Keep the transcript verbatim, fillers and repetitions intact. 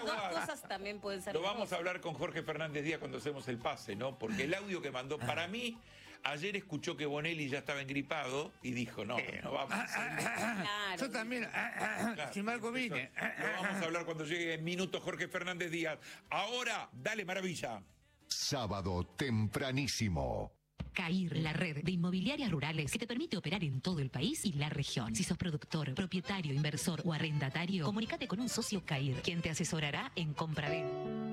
dos cosas también pueden ser. Lo vamos a hablar con Jorge Fernández Díaz cuando hacemos el pase, ¿no? Porque el audio que mandó, para mí, ayer escuchó que Bonelli ya estaba engripado y dijo, no, no vamos a hacer. Claro. Yo también, claro, sin algo vine. Lo vamos a hablar cuando llegue en minutos Jorge Fernández Díaz. Ahora, dale, maravilla. Sábado tempranísimo. CAIR, la red de inmobiliarias rurales que te permite operar en todo el país y la región. Si sos productor, propietario, inversor o arrendatario, comunícate con un socio CAIR, quien te asesorará en compra-venta.